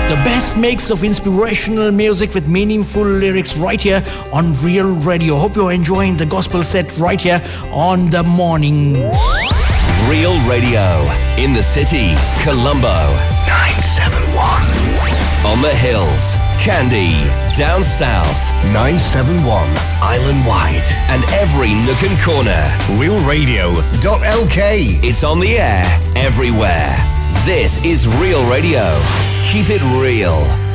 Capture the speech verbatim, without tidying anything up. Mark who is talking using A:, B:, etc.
A: The best mix of inspirational music with meaningful lyrics right here on Real Radio. Hope you're enjoying the gospel set right here on The Morning.
B: Real Radio. In the city, Colombo. nine seven one. On the hills, Kandy. Down south, nine seven one. Island wide. And every nook and corner. real radio dot l k. It's on the air everywhere. This is Real Radio. Keep it real.